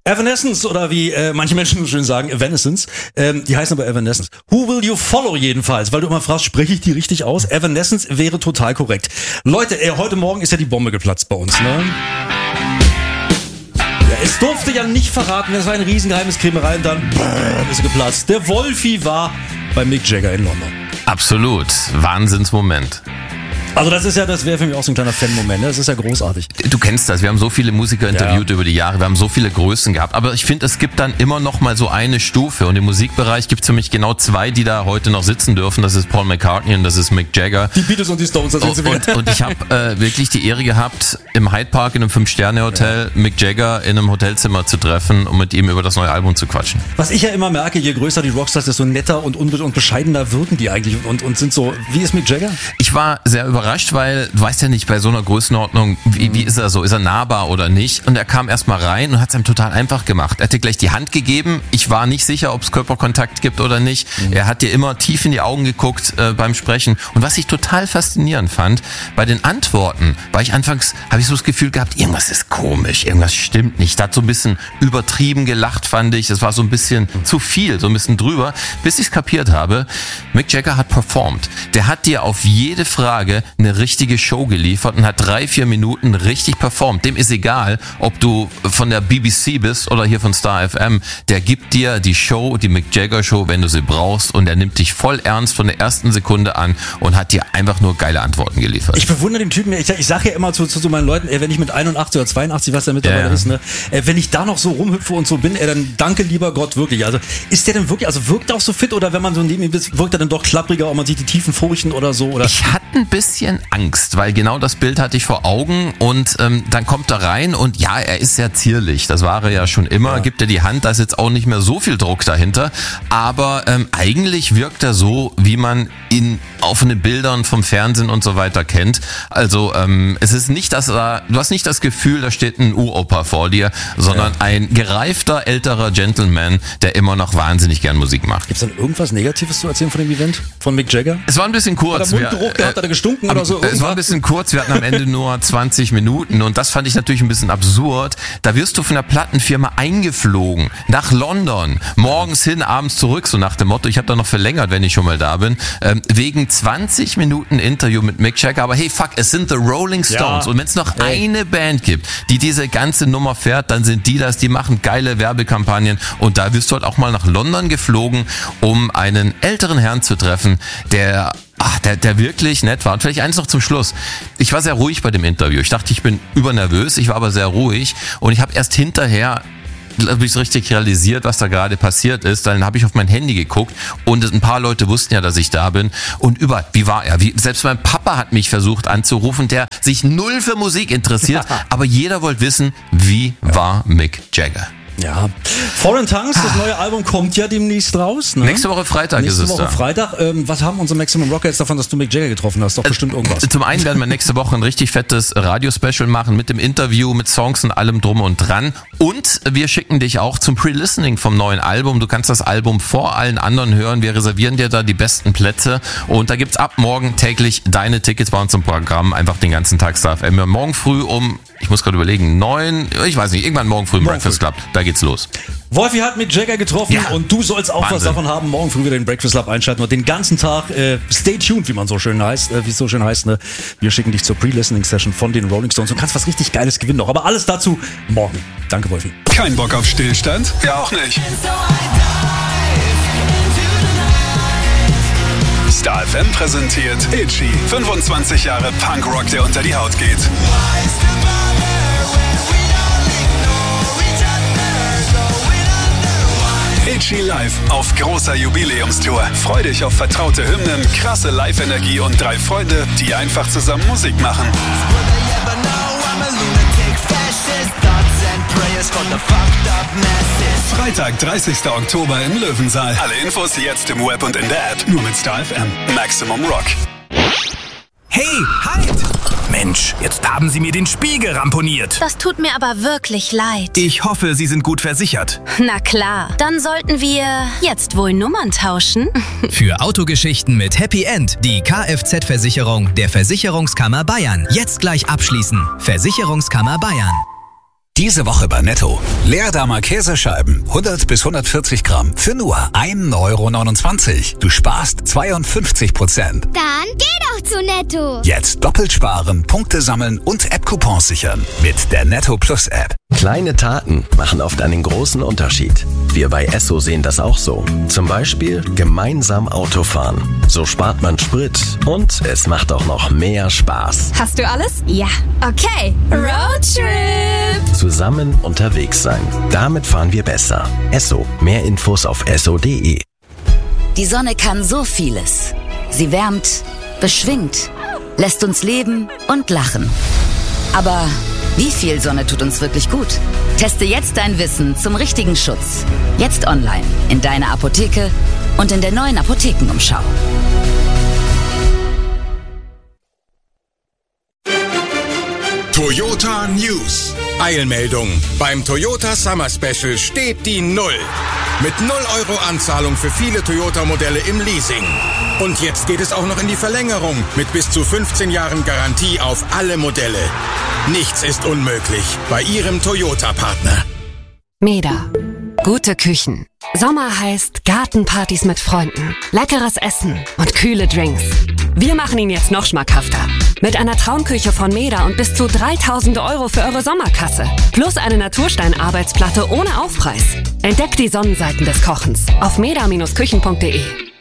Evanescence oder wie manche Menschen so schön sagen, Evanescence, die heißen aber Evanescence. Who Will You Follow jedenfalls, weil du immer fragst, spreche ich die richtig aus? Evanescence wäre total korrekt. Leute, heute Morgen ist ja die Bombe geplatzt bei uns, ne? Ja, es durfte ja nicht verraten, das war ein riesengeheimnis Krämerei und dann ist geplatzt. Der Wolfi war bei Mick Jagger in London. Absolut, Wahnsinnsmoment. Also das wäre für mich auch so ein kleiner Fan-Moment, ne? Das ist ja großartig. Du kennst das, wir haben so viele Musiker interviewt über die Jahre, wir haben so viele Größen gehabt, aber ich finde, es gibt dann immer noch mal so eine Stufe und im Musikbereich gibt es für mich genau zwei, die da heute noch sitzen dürfen, das ist Paul McCartney und das ist Mick Jagger. Die Beatles und die Stones, das sind sie wieder. Und ich habe wirklich die Ehre gehabt, im Hyde Park in einem 5-Sterne-Hotel Mick Jagger in einem Hotelzimmer zu treffen und mit ihm über das neue Album zu quatschen. Was ich ja immer merke, je größer die Rockstars, desto netter und bescheidener wirken die eigentlich und sind so, wie ist Mick Jagger? Ich war sehr überrascht, weil du weißt ja nicht bei so einer Größenordnung, wie ist er so, ist er nahbar oder nicht? Und er kam erstmal rein und hat es ihm total einfach gemacht. Er hat dir gleich die Hand gegeben, ich war nicht sicher, ob es Körperkontakt gibt oder nicht. Er hat dir immer tief in die Augen geguckt beim Sprechen. Und was ich total faszinierend fand, bei den Antworten, habe ich so das Gefühl gehabt, irgendwas ist komisch, irgendwas stimmt nicht. Da hat so ein bisschen übertrieben gelacht, fand ich. Es war so ein bisschen zu viel, so ein bisschen drüber, bis ich es kapiert habe. Mick Jagger hat performt. Der hat dir auf jede Frage eine richtige Show geliefert und hat 3-4 Minuten richtig performt. Dem ist egal, ob du von der BBC bist oder hier von Star FM. Der gibt dir die Show, die Mick Jagger Show, wenn du sie brauchst, und er nimmt dich voll ernst von der ersten Sekunde an und hat dir einfach nur geile Antworten geliefert. Ich bewundere den Typen. Ich sage ja immer zu meinen Leuten, wenn ich mit 81 oder 82, was der mittlerweile ist, ne, wenn ich da noch so rumhüpfe und so bin, dann danke lieber Gott wirklich. Also ist der denn wirklich, also wirkt er auch so fit, oder wenn man so neben ihm ist, wirkt er dann doch klappriger und man sieht die tiefen Furchen oder so? Oder? Ich hatte ein bisschen Angst, weil genau das Bild hatte ich vor Augen und dann kommt er rein und ja, er ist sehr zierlich, das war er ja schon immer, gibt er die Hand, da ist jetzt auch nicht mehr so viel Druck dahinter, aber eigentlich wirkt er so, wie man ihn auf den Bildern vom Fernsehen und so weiter kennt. Also es ist nicht, du hast nicht das Gefühl, da steht ein Uropa vor dir, sondern ein gereifter, älterer Gentleman, der immer noch wahnsinnig gern Musik macht. Gibt's dann irgendwas Negatives zu erzählen von dem Event von Mick Jagger? Es war ein bisschen kurz. Hat er Mundgeruch gehabt, hat er gestunken oder so? Es war ein bisschen kurz, wir hatten am Ende nur 20 Minuten und das fand ich natürlich ein bisschen absurd. Da wirst du von der Plattenfirma eingeflogen nach London, morgens hin, abends zurück, so nach dem Motto, ich habe da noch verlängert, wenn ich schon mal da bin, wegen 20 Minuten Interview mit Mick Jagger, aber hey, fuck, es sind The Rolling Stones und wenn es noch eine Band gibt, die diese ganze Nummer fährt, dann sind die das, die machen geile Werbekampagnen und da wirst du halt auch mal nach London geflogen, um einen älteren Herrn zu treffen, der wirklich nett war. Und vielleicht eins noch zum Schluss. Ich war sehr ruhig bei dem Interview. Ich dachte, ich bin übernervös, ich war aber sehr ruhig und ich habe erst hinterher habe ich so richtig realisiert, was da gerade passiert ist. Dann habe ich auf mein Handy geguckt und ein paar Leute wussten ja, dass ich da bin. Und wie war er? Selbst mein Papa hat mich versucht anzurufen, der sich null für Musik interessiert. Aber jeder wollte wissen, wie war Mick Jagger? Ja. Foreign Tongues, das neue Album kommt ja demnächst raus. Ne? Nächste Woche Freitag ist es da. Nächste Woche Freitag. Was haben unsere Maximum Rocker jetzt davon, dass du Mick Jagger getroffen hast? Doch bestimmt irgendwas. Zum einen werden wir nächste Woche ein richtig fettes Radio-Special machen mit dem Interview, mit Songs und allem drum und dran. Und wir schicken dich auch zum Pre-Listening vom neuen Album. Du kannst das Album vor allen anderen hören. Wir reservieren dir da die besten Plätze. Und da gibt's ab morgen täglich deine Tickets bei uns im Programm. Einfach den ganzen Tag Star FM. Morgen früh ich muss gerade überlegen, 9, ich weiß nicht, irgendwann morgen früh im Breakfast Club. Da geht's los. Wolfi hat Mick Jagger getroffen und du sollst auch was davon haben. Morgen früh wieder den Breakfast Club einschalten und den ganzen Tag stay tuned, wie es so schön heißt. Ne? Wir schicken dich zur Pre-Listening-Session von den Rolling Stones und kannst was richtig Geiles gewinnen noch. Aber alles dazu morgen. Danke, Wolfi. Kein Bock auf Stillstand? Wir auch nicht. Star FM präsentiert Itchy. 25 Jahre Punkrock, der unter die Haut geht. Itchy live auf großer Jubiläumstour. Freu dich auf vertraute Hymnen, krasse Live-Energie und 3 Freunde, die einfach zusammen Musik machen. Freitag, 30. Oktober im Löwensaal. Alle Infos jetzt im Web und in der App. Nur mit Star FM. Maximum Rock. Hey, halt! Mensch, jetzt haben Sie mir den Spiegel ramponiert. Das tut mir aber wirklich leid. Ich hoffe, Sie sind gut versichert. Na klar, dann sollten wir jetzt wohl Nummern tauschen. Für Autogeschichten mit Happy End die Kfz-Versicherung der Versicherungskammer Bayern. Jetzt gleich abschließen. Versicherungskammer Bayern. Diese Woche bei Netto. Leerdamer Käsescheiben, 100 bis 140 Gramm, für nur 1,29 €. Du sparst 52%. Dann geh doch zu Netto. Jetzt doppelt sparen, Punkte sammeln und App-Coupons sichern. Mit der Netto Plus App. Kleine Taten machen oft einen großen Unterschied. Wir bei Esso sehen das auch so. Zum Beispiel gemeinsam Autofahren. So spart man Sprit und es macht auch noch mehr Spaß. Hast du alles? Ja. Okay, Roadtrip! Zusammen unterwegs sein. Damit fahren wir besser. Esso. Mehr Infos auf esso.de. Die Sonne kann so vieles. Sie wärmt, beschwingt, lässt uns leben und lachen. Aber wie viel Sonne tut uns wirklich gut? Teste jetzt dein Wissen zum richtigen Schutz. Jetzt online, in deiner Apotheke und in der neuen Apothekenumschau. Toyota News. Eilmeldung. Beim Toyota Summer Special steht die 0. Mit 0 € Anzahlung für viele Toyota-Modelle im Leasing. Und jetzt geht es auch noch in die Verlängerung mit bis zu 15 Jahren Garantie auf alle Modelle. Nichts ist unmöglich bei Ihrem Toyota-Partner. Meda. Gute Küchen. Sommer heißt Gartenpartys mit Freunden, leckeres Essen und kühle Drinks. Wir machen ihn jetzt noch schmackhafter. Mit einer Traumküche von Meda und bis zu 3.000 € für eure Sommerkasse. Plus eine Naturstein-Arbeitsplatte ohne Aufpreis. Entdeckt die Sonnenseiten des Kochens auf meda-küchen.de.